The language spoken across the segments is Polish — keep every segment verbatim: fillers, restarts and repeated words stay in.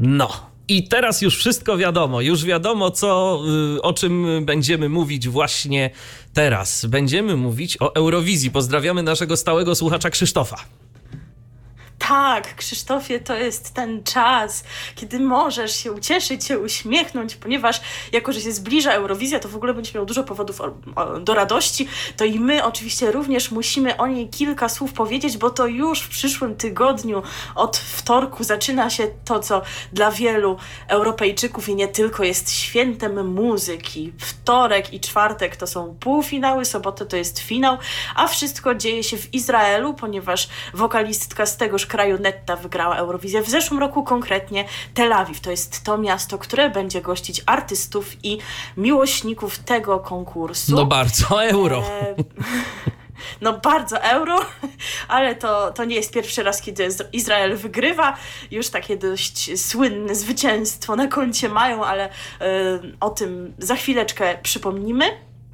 No. I teraz już wszystko wiadomo, już wiadomo, co, o czym będziemy mówić właśnie teraz. Będziemy mówić o Eurowizji. Pozdrawiamy naszego stałego słuchacza Krzysztofa. Tak, Krzysztofie, to jest ten czas, kiedy możesz się ucieszyć, się uśmiechnąć, ponieważ jako, że się zbliża Eurowizja, to w ogóle będziesz miał dużo powodów do radości, to i my oczywiście również musimy o niej kilka słów powiedzieć, bo to już w przyszłym tygodniu od wtorku zaczyna się to, co dla wielu Europejczyków i nie tylko jest świętem muzyki. Wtorek i czwartek to są półfinały, sobota to jest finał, a wszystko dzieje się w Izraelu, ponieważ wokalistka z tegoż kraju Netta wygrała Eurowizję w zeszłym roku, konkretnie Tel Awiw. To jest to miasto, które będzie gościć artystów i miłośników tego konkursu. No bardzo euro. E... No bardzo euro, ale to, to nie jest pierwszy raz, kiedy Izrael wygrywa. Już takie dość słynne zwycięstwo na koncie mają, ale e, o tym za chwileczkę przypomnimy.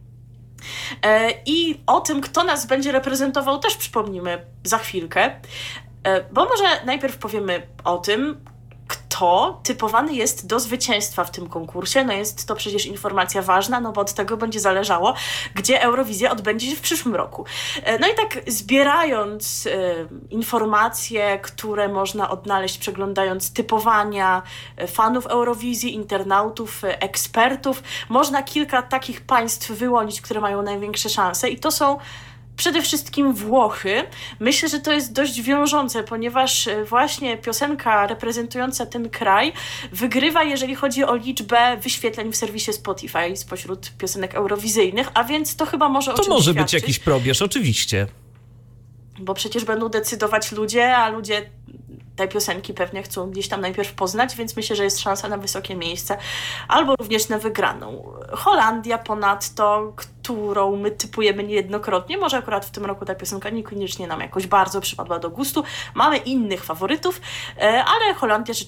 E, I o tym, kto nas będzie reprezentował, też przypomnimy za chwilkę. Bo może najpierw powiemy o tym, kto typowany jest do zwycięstwa w tym konkursie. No jest to przecież informacja ważna, no bo od tego będzie zależało, gdzie Eurowizja odbędzie się w przyszłym roku. No i tak zbierając y, informacje, które można odnaleźć przeglądając typowania fanów Eurowizji, internautów, ekspertów, można kilka takich państw wyłonić, które mają największe szanse i to są przede wszystkim Włochy. Myślę, że to jest dość wiążące, ponieważ właśnie piosenka reprezentująca ten kraj wygrywa, jeżeli chodzi o liczbę wyświetleń w serwisie Spotify spośród piosenek eurowizyjnych, a więc to chyba może o To czymś może świadczyć. być jakiś probierz, oczywiście. Bo przecież będą decydować ludzie, a ludzie te piosenki pewnie chcą gdzieś tam najpierw poznać, więc myślę, że jest szansa na wysokie miejsce, albo również na wygraną. Holandia ponadto, którą my typujemy niejednokrotnie, może akurat w tym roku ta piosenka niekoniecznie nam jakoś bardzo przypadła do gustu. Mamy innych faworytów, ale Holandia rzeczywiście